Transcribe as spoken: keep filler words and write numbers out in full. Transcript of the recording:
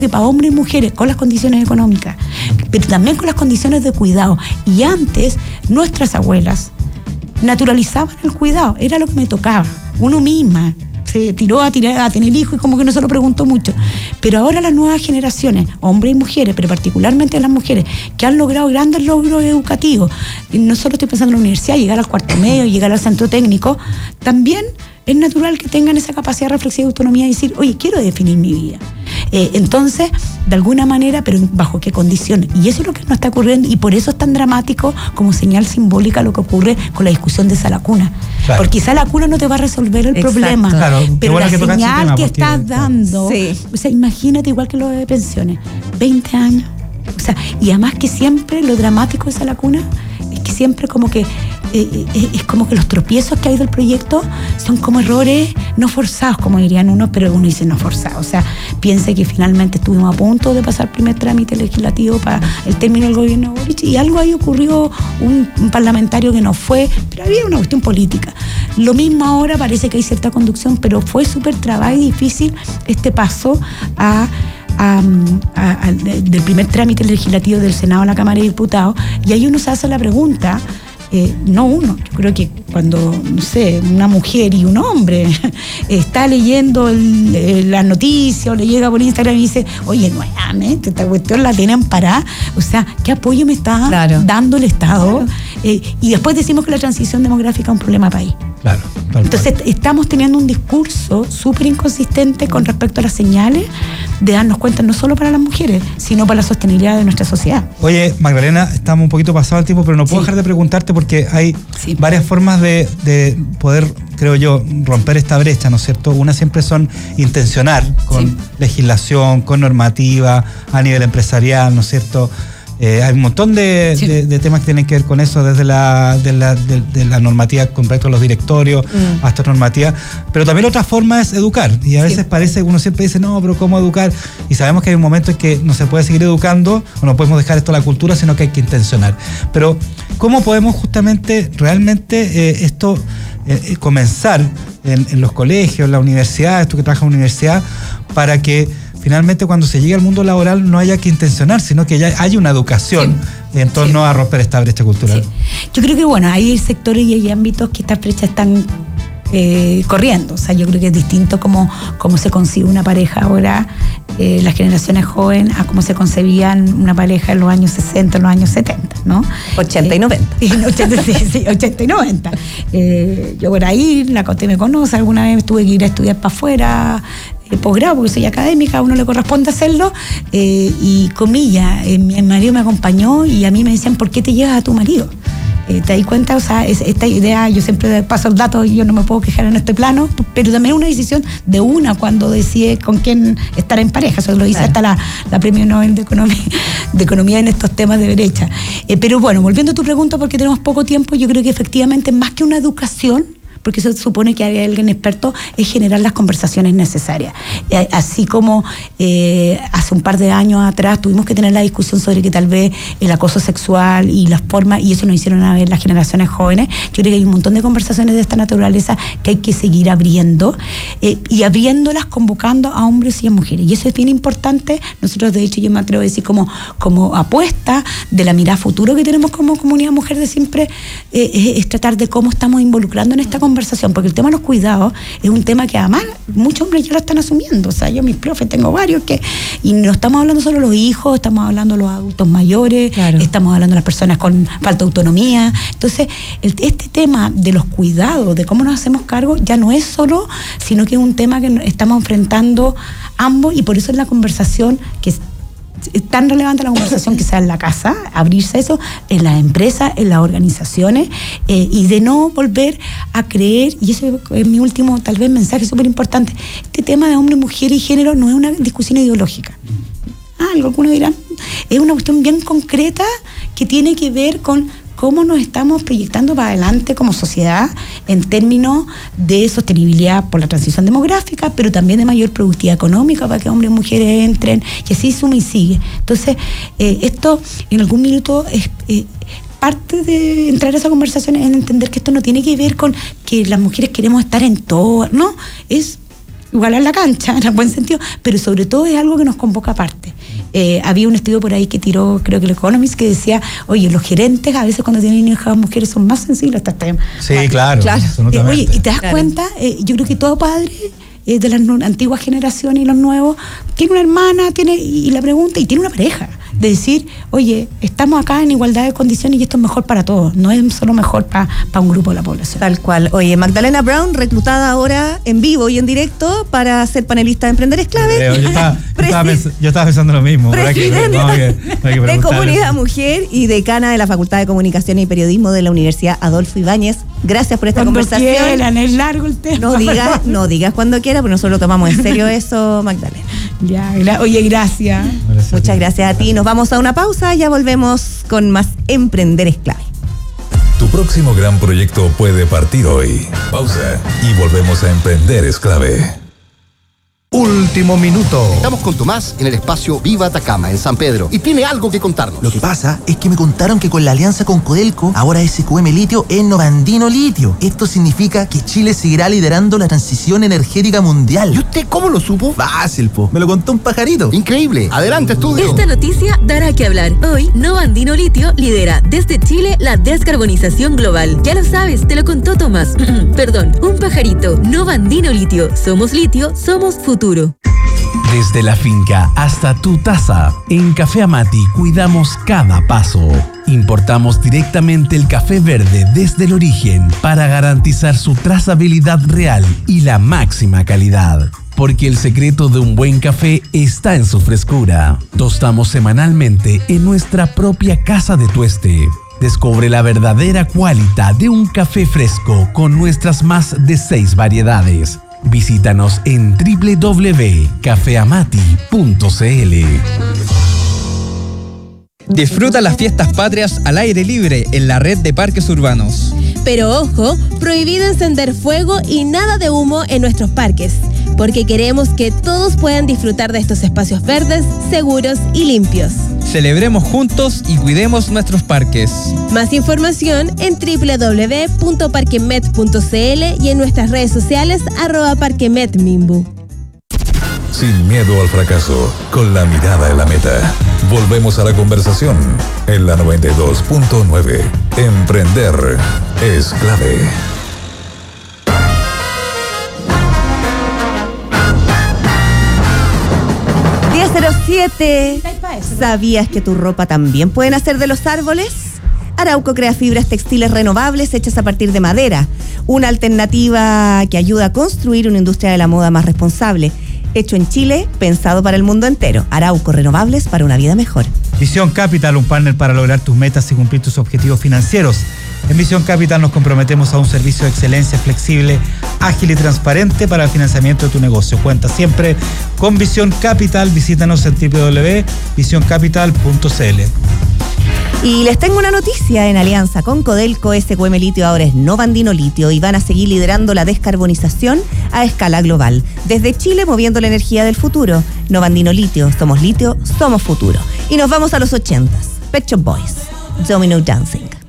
para hombres y mujeres, con las condiciones económicas, pero también con las condiciones de cuidado. Y antes, nuestras abuelas naturalizaban el cuidado, era lo que me tocaba, uno misma se tiró a, tirar, a tener hijos y como que no se lo preguntó mucho. Pero ahora las nuevas generaciones, hombres y mujeres, pero particularmente las mujeres, que han logrado grandes logros educativos, y no solo estoy pensando en la universidad, llegar al cuarto medio, llegar al centro técnico, también es natural que tengan esa capacidad reflexiva de autonomía y decir, oye, quiero definir mi vida. Eh, entonces, de alguna manera, pero bajo qué condiciones. Y eso es lo que nos está ocurriendo, y por eso es tan dramático como señal simbólica lo que ocurre con la discusión de Sala Cuna. Claro. Porque quizá la cuna no te va a resolver el Exacto. problema, claro, pero la que señal tema, que porque, estás dando, sí. o sea, imagínate, igual que lo de pensiones, veinte años. O sea, y además que siempre lo dramático de Sala Cuna es que siempre como que eh, eh, es como que los tropiezos que hay del proyecto son como errores no forzados, como dirían unos, pero uno dice no forzados. O sea, piensa que finalmente estuvimos a punto de pasar el primer trámite legislativo para el término del gobierno de Boric y algo ahí ocurrió, un, un parlamentario que no fue, pero había una cuestión política. Lo mismo ahora, parece que hay cierta conducción, pero fue súper trabajo y difícil este paso a A, a, a, del primer trámite legislativo del Senado a la Cámara de Diputados, y ahí uno se hace la pregunta, eh, no uno, yo creo que cuando, no sé, una mujer y un hombre está leyendo el, el, la noticia o le llega por Instagram y dice, oye, nuevamente esta cuestión la tienen parada, o sea, ¿qué apoyo me está claro. dando el Estado? Claro. Eh, y después decimos que la transición demográfica es un problema país. Claro. Entonces estamos teniendo un discurso súper inconsistente con respecto a las señales de darnos cuenta no solo para las mujeres, sino para la sostenibilidad de nuestra sociedad. Oye, Magdalena, estamos un poquito pasado el tiempo, pero no puedo sí. dejar de preguntarte porque hay sí. varias formas de, de poder, creo yo, romper esta brecha, ¿no es cierto? Una siempre son intencionar con sí. legislación, con normativa, a nivel empresarial, ¿no es cierto? Eh, hay un montón de, sí. de, de temas que tienen que ver con eso, desde la, de la, de, de la normativa con respecto a los directorios mm. hasta normativa, pero también otra forma es educar, y a veces sí. parece que uno siempre dice, no, pero ¿cómo educar? Y sabemos que hay un momento en que no se puede seguir educando, o no podemos dejar esto a la cultura, sino que hay que intencionar. Pero ¿cómo podemos justamente, realmente, eh, esto, eh, comenzar en, en los colegios, en la universidad, tú que trabajas en la universidad, para que finalmente cuando se llegue al mundo laboral no haya que intencionar, sino que ya haya una educación sí. en torno sí. a romper esta brecha cultural? Sí. Yo creo que, bueno, hay sectores y hay ámbitos que estas brechas están eh, corriendo. O sea, yo creo que es distinto cómo, cómo se concibe una pareja ahora, eh, las generaciones jóvenes, a cómo se concebían una pareja en los años sesenta, en los años setenta, ¿no? ochenta y noventa. Eh, ochenta, sí, sí, ochenta y noventa. Eh, yo por ahí, la Cote me conoce, alguna vez tuve que ir a estudiar para afuera, posgrado, porque soy académica, a uno le corresponde hacerlo, eh, y comillas, eh, mi marido me acompañó y a mí me decían, ¿por qué te llevas a tu marido? Eh, ¿Te das cuenta? O sea, es, esta idea, yo siempre paso el dato, yo no me puedo quejar en este plano, pero también es una decisión de una cuando decide con quién estar en pareja. Eso lo dice claro. hasta la, la Premio Nobel de Economía, de Economía en estos temas de brecha. Eh, pero bueno, volviendo a tu pregunta, porque tenemos poco tiempo, yo creo que efectivamente más que una educación, porque eso supone que hay alguien experto, es generar las conversaciones necesarias. Eh, así como eh, hace un par de años atrás tuvimos que tener la discusión sobre que tal vez el acoso sexual y las formas, y eso nos hicieron a ver las generaciones jóvenes, yo creo que hay un montón de conversaciones de esta naturaleza que hay que seguir abriendo, eh, y abriéndolas convocando a hombres y a mujeres. Y eso es bien importante. Nosotros, de hecho, yo me atrevo a decir como, como apuesta de la mirada futuro que tenemos como comunidad mujer de siempre, eh, es, es tratar de cómo estamos involucrando en esta conversación. conversación, porque el tema de los cuidados es un tema que además muchos hombres ya lo están asumiendo. O sea, yo mis profes tengo varios que, y no estamos hablando solo de los hijos, estamos hablando de los adultos mayores, claro. estamos hablando de las personas con falta de autonomía. Entonces, el, este tema de los cuidados, de cómo nos hacemos cargo, ya no es solo, sino que es un tema que estamos enfrentando ambos, y por eso es la conversación que es Es tan relevante la conversación que sea en la casa, abrirse eso, en las empresas, en las organizaciones, eh, y de no volver a creer, y eso es mi último tal vez mensaje súper importante, este tema de hombre, mujer y género no es una discusión ideológica. Ah, algunos dirán, es una cuestión bien concreta que tiene que ver con cómo nos estamos proyectando para adelante como sociedad en términos de sostenibilidad por la transición demográfica, pero también de mayor productividad económica para que hombres y mujeres entren, y así suma y sigue. Entonces, eh, esto en algún minuto es... Eh, parte de entrar a esa conversación es entender que esto no tiene que ver con que las mujeres queremos estar en todo, no, es igualar la cancha, en el buen sentido, pero sobre todo es algo que nos convoca aparte. Eh, había un estudio por ahí que tiró, creo que el Economist, que decía, oye, los gerentes a veces cuando tienen hijas mujeres son más sensibles a este tema. Sí, bueno, claro, claro. absolutamente. Eh, oye, y te das claro. cuenta, eh, yo creo que todo padre eh, de las antiguas generaciones y los nuevos tiene una hermana, tiene y la pregunta, y tiene una pareja. De decir, oye, estamos acá en igualdad de condiciones y esto es mejor para todos, no es solo mejor para pa un grupo de la población. Tal cual. Oye, Magdalena Brown, reclutada ahora en vivo y en directo para ser panelista de Emprender es Clave. Yo estaba, yo estaba, pens- yo estaba pensando lo mismo. Presidenta que, no, que, que de Comunidad Mujer y decana de la Facultad de Comunicación y Periodismo de la Universidad Adolfo Ibáñez. Gracias por esta cuando conversación. Quieran, es largo el tema. No digas, no digas cuando quieras, pero nosotros lo tomamos en serio eso, Magdalena. Ya, gra- oye, gracias. gracias Muchas gracias a ti. Nos vamos a una pausa, ya volvemos con más Emprender es Clave. Tu próximo gran proyecto puede partir hoy. Pausa y volvemos a Emprender es Clave. Último minuto. Estamos con Tomás en el espacio Viva Atacama, en San Pedro, y tiene algo que contarnos. Lo que pasa es que me contaron que con la alianza con Codelco, ahora S Q M Litio es Novandino Litio. Esto significa que Chile seguirá liderando la transición energética mundial. ¿Y usted cómo lo supo? Fácil, po. Me lo contó un pajarito. Increíble. Adelante, estudio. Esta noticia dará que hablar. Hoy, Novandino Litio lidera desde Chile la descarbonización global. Ya lo sabes, te lo contó Tomás. Perdón, un pajarito. Novandino Litio. Somos litio, somos futuro. Desde la finca hasta tu taza, en Café Amati cuidamos cada paso. Importamos directamente el café verde desde el origen para garantizar su trazabilidad real y la máxima calidad. Porque el secreto de un buen café está en su frescura. Tostamos semanalmente en nuestra propia casa de tueste. Descubre la verdadera cualidad de un café fresco con nuestras más de seis variedades. Visítanos en doble u doble u doble u punto café amati punto c l. Disfruta las fiestas patrias al aire libre en la red de parques urbanos. Pero ojo, prohibido encender fuego y nada de humo en nuestros parques, porque queremos que todos puedan disfrutar de estos espacios verdes, seguros y limpios. Celebremos juntos y cuidemos nuestros parques. Más información en doble u doble u doble u punto parquemet punto c l y en nuestras redes sociales arroba parquemetmimbu. Sin miedo al fracaso, con la mirada en la meta. Volvemos a la conversación en la noventa y dos punto nueve. Emprender es clave. diez cero siete. ¿Sabías que tu ropa también puede nacer de los árboles? Arauco crea fibras textiles renovables hechas a partir de madera, una alternativa que ayuda a construir una industria de la moda más responsable. Hecho en Chile, pensado para el mundo entero. Arauco, renovables para una vida mejor. Visión Capital, un partner para lograr tus metas y cumplir tus objetivos financieros. En Visión Capital nos comprometemos a un servicio de excelencia flexible, ágil y transparente para el financiamiento de tu negocio. Cuenta siempre con Visión Capital. Visítanos en doble u doble u doble u punto visión capital punto c l. Y les tengo una noticia. En alianza con Codelco, S Q M Litio ahora es Novandino Litio y van a seguir liderando la descarbonización a escala global. Desde Chile, moviendo la energía del futuro. Novandino Litio, somos litio, somos futuro. Y nos vamos a los ochentas. Pet Shop Boys, Domino Dancing.